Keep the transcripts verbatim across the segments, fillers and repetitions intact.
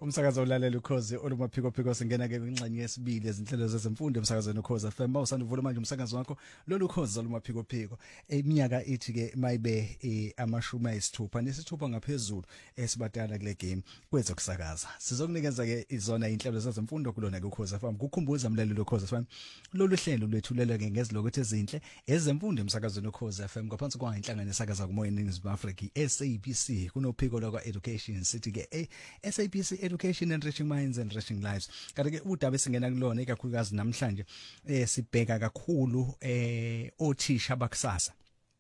umsakazo olalela ukhozi olumaphiko phiko singena ke kwingxenye yesibili ezinhlelo zezemfundo emsakazweni ukhozi F M mawusanda uvula manje umsakazo wakho lolu khozi olumaphiko phiko eminyaka ithi ke mayibe amashumi ayisithupha nesithupha ngaphezulu esibadala kule game kwethu kusakaza sizokunikeza ke izona inhlelo zezemfundo kulona ke ukhozi F M kukhumbuza mlalelo ukhozi F M lolu hlelo lwethulela ke ngezilokho ezinhle ezemfundo emsakazweni ukhozi F M ngaphansi kwa inhlangano esakaza kumoya eNingizimu Afrika i-S A B C kunophiko lokwa education sithi ke S A B C Education Enriching Minds and Enriching Lives. Kanti ke udaba esingena kulona ikakhulukazi namhlanje eh sibheka kakhulu eh othisha bakusasa.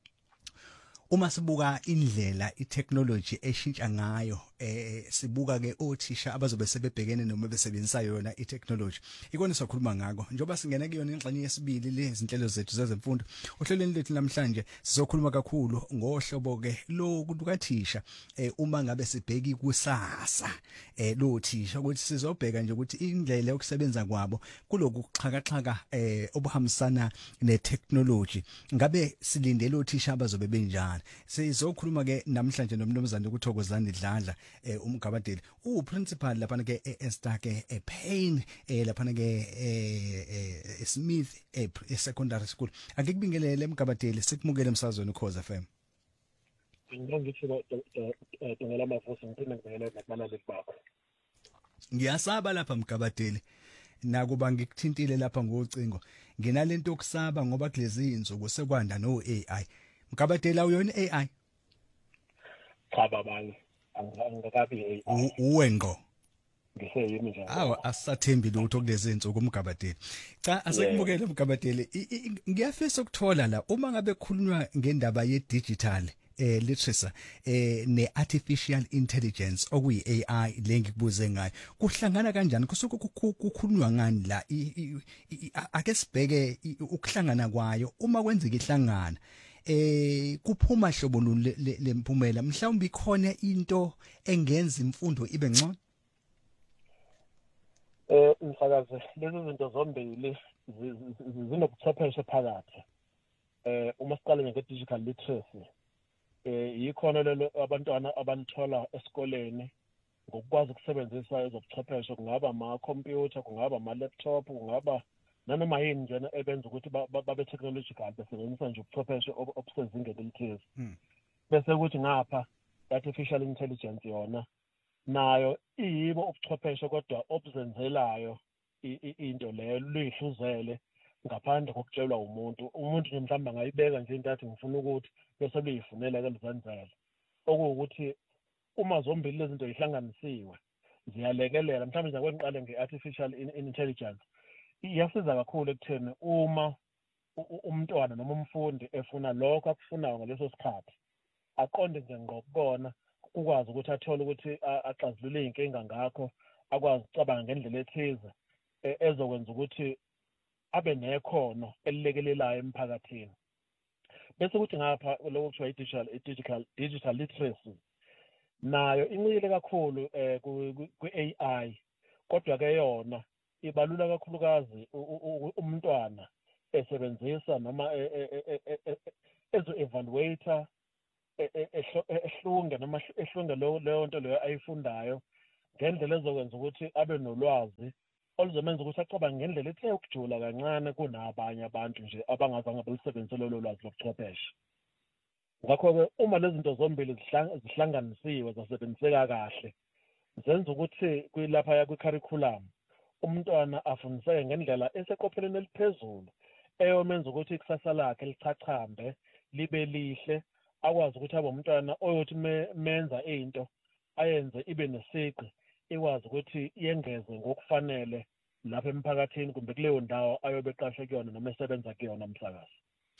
Uma sibuka indlela itechnology eshintsha ngayo eh sibuka ke othisha abazobe sebebhekene noma besebenzisa yona itechnology ikona sikhuluma ngako njoba singena kuyona ingxenye yesibili lezi zinhlelo zethu zezemfundo ohlelweni lethu namhlanje sizokhuluma kakhulu ngohlobo ke lo kuthisha eh uma ngabe sibheki kusasa eh lo thisha ukuthi sizobheka nje ukuthi indlela yokusebenza kwabo kuloku kuxhakaxhaka eh obuhambisana netechnology ngabe silindele othisha abazobe benjani sizokhuluma ke namhlanje nomnumzane ukuthokozana idladla eh umgabadeli u principal lapha ke eStar ke ePain eh lapha ke eh Smith eh secondary school akekubingelele emgabadeli sikumukele emsazweni ukhozi F M ngithi ngicela amavuso ngithina ngibele nakubalali bakho ngiyasaba lapha mgabadeli nakuba ngikuthintile lapha ngocingo nginalento yokusaba ngoba kulezi insuku sekwanda no A I mgabadela uyona A I cha babani angakabi A I uwenqo ngiseyimi njalo awu asathembi lutho kulezi insuku umgabadeli cha asekubukela umgabadeli ngiyafisa ukuthola la uma ngabe khulunywa ngendaba ye digital eh literacy eh ne artificial intelligence okuyi A I lengikubuze ngayo kuhlangana kanjani kusuke kukhulunywa ngani la ake sibheke ukuhlangana kwayo uma kwenzeka ihlangana eh kuphuma hlobo lemphumela mhlawumbe ikhona into engenza imfundo ibe ngcono eh umsakaze lezi zinto zombili zinobuchwepheshe phakathi eh uma siqala nge digital literacy eh yikhona lelo abantwana abanithola esikoleni ngokwazi ukusebenzisa ezobuchwepheshe kungaba ama computer kungaba ama laptop kungaba nanoma yini njena ebenza ukuthi babe technological besebenzisa nje ubuchwepheshe obusezingeni elithize bese kuthi ngapha artificial intelligence yona nayo iyibo ubuchwepheshe kodwa obuzenzelayo into leyo lihluzele ngaphandle kokutshelwa umuntu umuntu nje mhlawumbe angayibeka nje into athi ngifuna ukuthi bese liyifunela ke lizenzela okuwukuthi uma zombili lezi zinto zihlanganisiwe ziyalekelela mhlawumbe nje akwenqale ngeartificial intelligence iyasiza kakhulu ekutheni uma umntwana noma umfundi efuna lokho akufunayo ngaleso sikhathi aqonde nje ngokubona ukwazi ukuthi athole ukuthi axazulule inkinga ngakho akwazi ukucabanga ngendlela ethize ezokwenza ukuthi abe nekhono elilekelelayo emphakathini bese kuthi ngapha lokho kuthiwa i-digital digital digital literacy nayo incike kakhulu ku-A I kodwa ke yona ibalula kakhulukazi umntwana esebenzisa noma ezo evaluator ehlunge noma ehlunge leyo nto leyo ayifundayo ngendlela ezokwenza ukuthi abe nolwazi oluzomenza ukuthi acabange ngendlela ethe ukujula kancane kunabanye abantu nje abangazange belisebenzise lolo lwazi lobuchwepheshe ngakho-ke uma lezi zinto zombili zihlanganisiwe zasebenziseka kahle zenza ukuthi kwilapha kwi-curriculum umntwana afundiseke ngendlela eseqophelweni eliphezulu eyomenza ukuthi ikusasa lakhe lichachambe libe lihle akwazi ukuthi abe umntwana oyothi menza into ayenze ibe nesiqi ikwazi ukuthi yengeze ngokufanele lapha emphakathini kumbe kuleyo ndawo ayobeqashwe kuyona noma esebenza kuyona umsakazi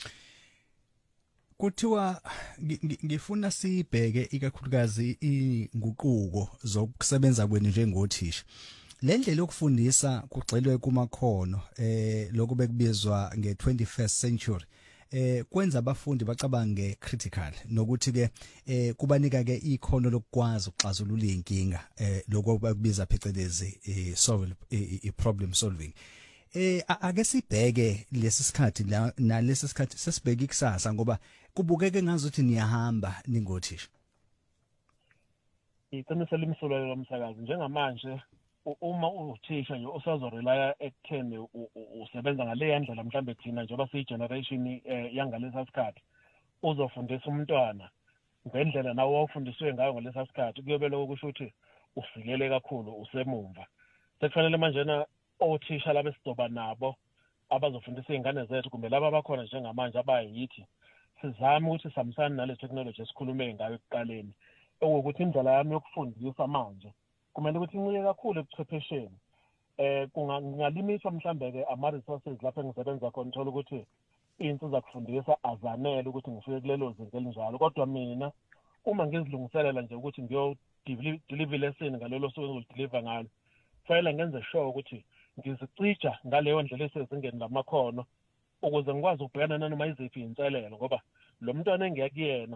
kuthiwa ngifuna sibheke ikakhulukazi inguquko zokusebenza kwenu njengothisha le ndlela yokufundisa kugxilwe kumakhono eh lokho bekubizwa nge twenty-first century eh kwenza abafundi bacabange critical nokuthi ke eh kubanika ke ikhono lokwazi ukuxazulula inkinga eh lokho bakubiza phecelezi eh solve i problem solving eh ake sibheke lesi sikhathi na lesi sikhathi sesibheke ikusasa ngoba kubukeke ngazuthi niyahamba ningothisha iqinisele imsulelo lomsakazi njengamanje uma uthisha nje usazorelaya ekutheni usebenza ngale ndlela mhlambe thina njengoba siyi-generation yangalesa sikhathi uzofundisa umntwana ngendlela nawe wawufundiswe ngayo ngalesa sikhathi kuyobe lokho kusho ukuthi ufikele kakhulu usemumva. Sekufanele manjena othisha laba esizoba nabo abazofundisa iy'ngane zethu kumbe laba abakhona njengamanje abayithi sizame ukuthi sihambisane nale technology esikhulume ngayo ekuqaleni okuwukuthi indlela yami yokufundisa manje kumele ukuthi incike kakhulu ebuchwephesheni. Eh kungalimiswa mhlambe-ke ama-resources lapho engisebenza khona uthola ukuthi iy'nsiza kufundisa azanele ukuthi ngifike kulelo zinga elinjalo, kodwa mina uma ngizilungiselela nje ukuthi ngiyo-deliver lesson ngalolo suku engizolideliver ngalo kufanele ngenze sure ukuthi ngizicija ngaleyo ndlela esezingeni lamakhono ukuze ngikwazi ukubhekana nanoma yiziphi iy'nselelo, ngoba lo mntwana engiya kuyena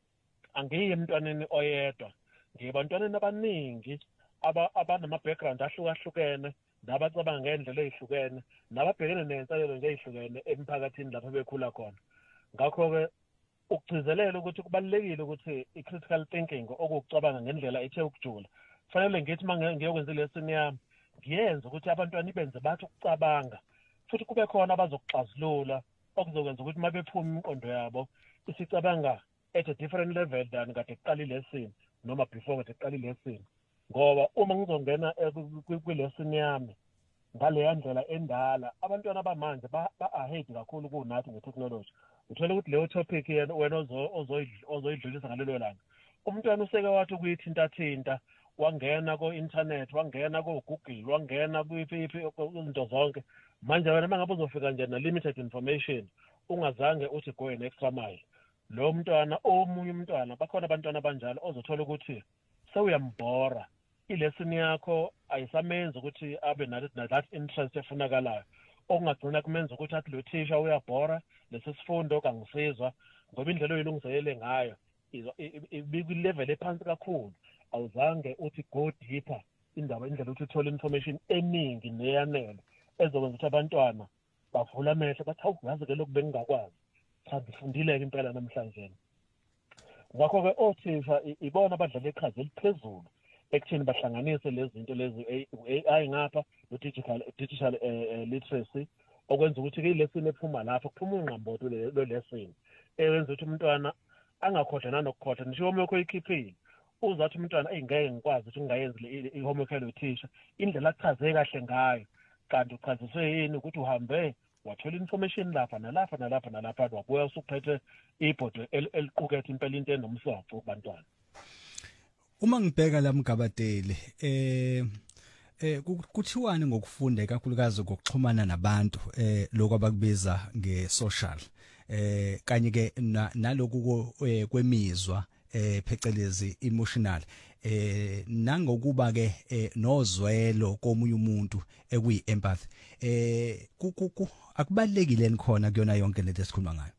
angiyi emntwaneni oyedwa, ngiye ebantwaneni abaningi abanama-background ahlukahlukene nabacabanga ngendlela ey'hlukene nababhekene ney'nselelo nje ey'hlukene emphakathini lapho bekhula khona. Ngakho-ke ukugcizelela ukuthi kubalulekile ukuthi i-critical thinking okuwukucabanga ngendlela ethe ukujula kufanele ngithi uma ngiyokwenza lesson yami ngiyenze ukuthi abantwana ibenze bathi ukucabanga futhi kube khona abazokuxazulula okuzokwenza ukuthi uma bephuma imiqondo yabo isicabanga at a different level than kade kuqala ilesson noma before kade kuqala ilesson. Ngoba uma ngizongena kwi-lesson yami ngaleya ndlela endala abantwana abamanje ba-ahead kakhulu kunathi nge-technology. Uthole ukuthi leyo topic yena wena ozoyidlulisa ngalelo langa umntwana useke wathi ukuyithintathinta wangena ko-internet wangena ko-Google wangena kwiphi izinto zonke. Manje wena uma ngabe uzofika nje na-limited information ungazange uthi go an extra mile, lo mntwana omunye umntwana bakhona abantwana abanjalo ozothola ukuthi sewuyambhora ilesson yakho ayisamenzi ukuthi abe that interest efunakalayo okungagcina kumenza ukuthi athi lo thisha uyabhora lesi sifundo kangisizwa ngoba indlela oyilungiselele ngayo ibikwi-level ephansi kakhulu awuzange uthi go deeper indaba indlela ukuthi uthole information eningi neyanele ezokwenza ukuthi abantwana bavula amehlo bathi hawu ngazi-ke lokhu bengingakwazi cha ngifundile-ke impela namhlanje. Ngakho-ke othisha ibona abadlala iqhaza eliphezulu ekutheni bahlanganise lezi zinto lezi u-A I ngapha no-digital digital literacy okwenza ukuthi ke-lesson ephuma lapho kuphuma ungqambothi lo lesson eyenza ukuthi umntwana angakhohlwa nanokukhohlwa ngisho homework oyikhiphile uzathi umntwana engeke ngikwazi ukuthi ngingayenzi i-homework yalo thisha indlela achaze kahle ngayo kanti uchaziswe yini ukuthi uhambe wathola information lapha nalapha nalapha nalapha wabuya usuphethe ibhodi eliqukethe impela into enomsoco kubantwana. Uma ngibheka la Mgabadeli eh eh kuthiwani ngokufunda kakhulukazi ngokuxhumana nabantu eh lokho abakubiza nge-social eh kanye ke naloku kwemizwa eh phecelezi emotional eh nangokuba ke nozwelo komunye umuntu ekuyi-empathy eh akubalekile nikhona kuyona yonke lento esikhuluma ngayo.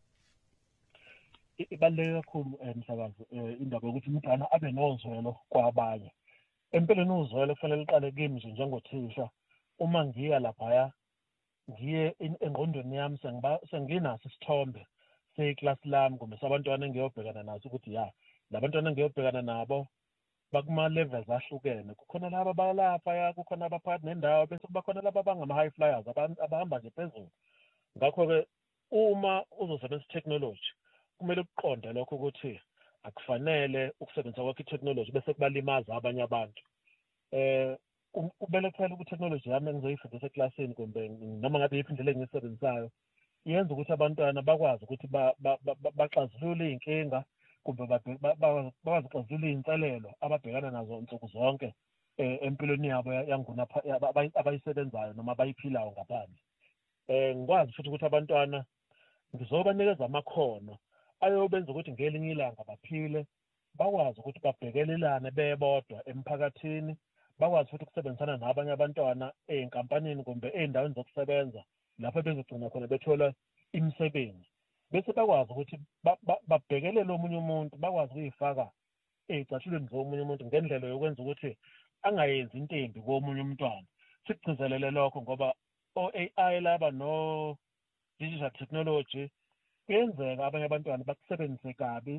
Ibaluleke kakhulu emsakazi indaba yokuthi umntwana abe nozwelo kwabanye. Empeleni uzwelo kufanele liqale kimi nje njengothisha uma ngiya laphaya ngiye engqondweni yami senginaso isithombe seklasi lami kumbe sabantwana engiyobhekana nazo ukuthi ya labantwana engiyobhekana nabo bakuma-levels ahlukene. Kukhona laba balapha kukhona abaphakathi nendawo bese kuba khona laba abangama-high flyers abahamba nje phezulu. Ngakho-ke uma uzosebenzisa i-technology kumele ukuqonde lokho ukuthi akufanele ukusebenzisa kwakho i-technology bese kubalimaza abanye abantu. Eh kumele kuphela ukuthi i-technology yami engizoyifundisa eklasini kumbe noma ngabe yiphi indlela engiyisebenzisayo yenza ukuthi abantwana bakwazi ukuthi baxazulule iy'nkinga kumbe bakwazi ukuxazulula iy'nselelo ababhekana nazo nsuku zonke empilweni yabo yanguna abayisebenzayo noma abayiphilayo ngaphandle. Eh ngikwazi futhi ukuthi abantwana ngizobanikeza amakhono ayobenza ukuthi ngelinye ilanga baphile bakwazi ukuthi babhekelelane bebodwa emphakathini, bakwazi futhi ukusebenzisana nabanye abantwana ey'nkampanini kumbe ey'ndaweni zokusebenza lapho bezogcina khona bethola imisebenzi bese bakwazi ukuthi babhekelele omunye umuntu bakwazi ukuyifaka ey'cathulweni zomunye umuntu ngendlela yokwenza ukuthi angayenzi into embi komunye umntwana. Sikugcizelele lokho ngoba o-A I laba no-digital technology kuyenzeka abanye abantwana bakusebenzise kabi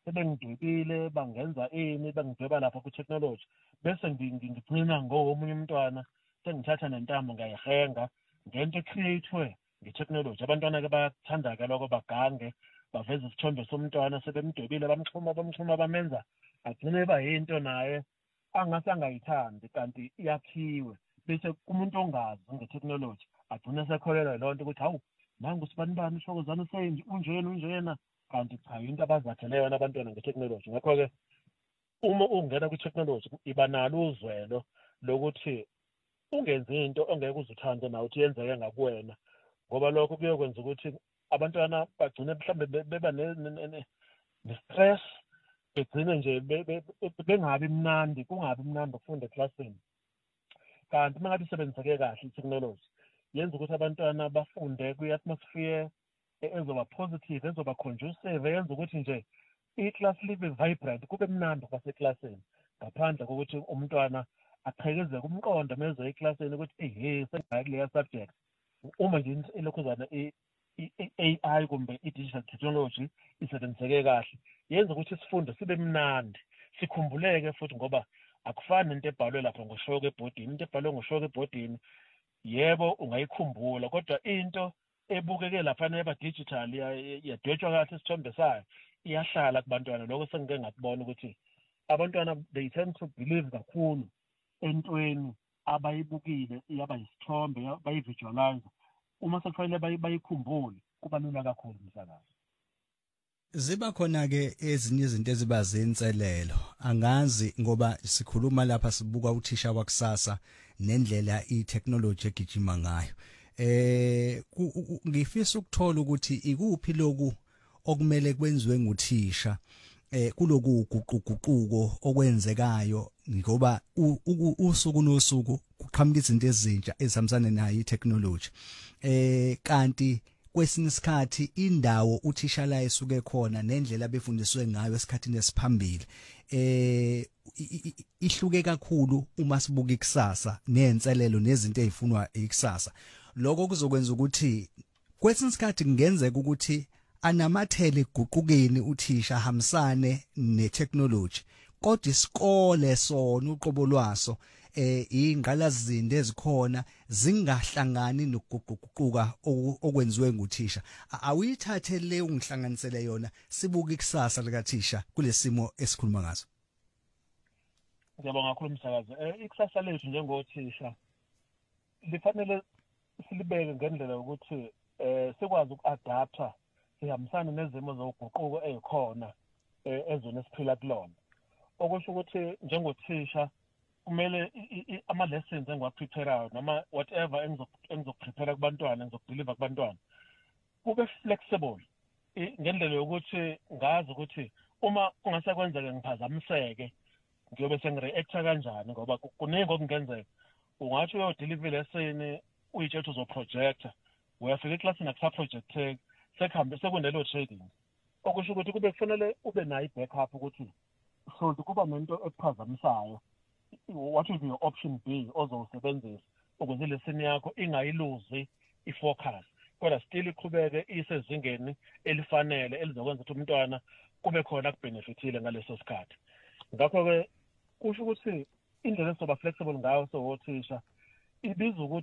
sebengidwebile bangenza ini bengidweba lapha ku-technology bese ngigcina ngomunye umntwana sengithatha nentambo ngayihenga ngento ecreate-we nge-technology. Abantwana-ke bayathanda-ke lokho bagange baveza isithombe somntwana sebemdwebile bamxhuma bamxhuma bamenza agcine eba yinto naye angase angayithandi kanti iyakhiwe bese kumuntu ongazi nge-technology agcine sekholelwa loo nto ukuthi hawu nangu sibanibani ishokozana senje unjena unjena kanti cha into abazakhele yona abantwana nge-technology. Ngakho-ke uma ungena kwi-technology iba nalo uzwelo lokuthi ungenzi into ongeke uzuthande nawe uthi yenzeke ngakuwena ngoba lokho kuyokwenza ukuthi abantwana bagcine mhlawumbe beba ne-stress begcine nje bengabi mnandi kungabi mnandi ukufunda eklasini. Kanti uma ngabe isebenziseke kahle i-technology yenza ukuthi abantwana bafunde kwi-atmosphere ezoba positive ezoba conducive yenza ukuthi nje i-class libe vibrant kube mnandi kwaseklasini ngaphandle kokuthi umntwana aqhekeze kumqondo meze eklasini ukuthi ehe sengayi kuleya subject. Uma nje ilokhuzana i-A I kumbe i-digital technology isebenziseke kahle yenza ukuthi isifundo sibe mnandi sikhumbuleke futhi ngoba akufani into ebhalwe lapha ngoshoko ebhodini. Into ebhalwe ngoshoko ebhodini yebo ungayikhumbula kodwa into ebukeke lapha neba digital yadwetshwa kahle isithombe sayo iyahlala kubantwana. Lokho sengike ngakubona ukuthi abantwana they tend to believe kakhulu entweni abayibukile yaba yisithombe bayivisualize uma sekufanele bayikhumbule kubalula kakhulu umsakazo. Ziba khona ke ezinye izinto eziba zinselelo angazi ngoba sikhuluma lapha sibuka uthisha wakusasa nendlela i-technology egijima ngayo. Eh ngifisa ukuthola ukuthi ikuphi loku okumele kwenziwe nguthisha eh kuloku guquguquko okwenzekayo ngoba usuku nosuku kuqhamuka izinto ezintsha ezihambisana nayo i-technology. Eh kanti kwesinye isikhathi indawo uthisha la esuke khona nendlela befundiswe ngayo esikhathini esiphambili eh ihluke kakhulu uma sibuka ikusasa nenselelo nezinto ezifunwa ikusasa. Lokho kuzokwenza ukuthi kwesinye isikhathi kungenzeka ukuthi anamathele guqukeni uthisha ahambisane netechnology kodwa isikole sona uqobo lwaso eh ingqalasizinto ezikhona zingahlangani nokuguquguquka okwenziwe nguthisha. Awuyithathe le ungihlanganisele yona sibuka ikusasa likathisha kulesimo esikhuluma ngaso. Ngiyabonga kakhulu umsakazo. Eh ikusasa lethu njengothisha lifanele silibeke ngendlela ukuthi eh sikwazi uku-adapta sihambisana nezimo zoguquko ezikhona ezona esiphila kulona. Okusho ukuthi njengothisha kumele ama lessons engiwaprepare noma whatever engizoprepare kubantwana ngizokudeliver kubantwana kube flexible ngendlela yokuthi ngazi ukuthi uma kungasekwenzeke ngiphazamiseke ngiyobe sengireacta kanjani ngoba kuningi okungenzeka. Ungathi uyodeliver lesson uyitshela uzoprojecta uyafika eklasini akusaprojecteki sekuhambe sekundelo trading. Okusho ukuthi kube kufanele ube nayo i-backup ukuthi so kuba nento ekuphazamisayo what will be your option B ozowusebenzisa ukuze lesson yakho ingayiluzi ifocus kodwa still iqhubeke isezingeni elifanele elizokwenza ukuthi umntwana kube khona kubenefitile ngaleso sikhathi. Ngakho ke kusho ukuthi indlela esoba flexible ngayo sowothisha ibiza ukuthi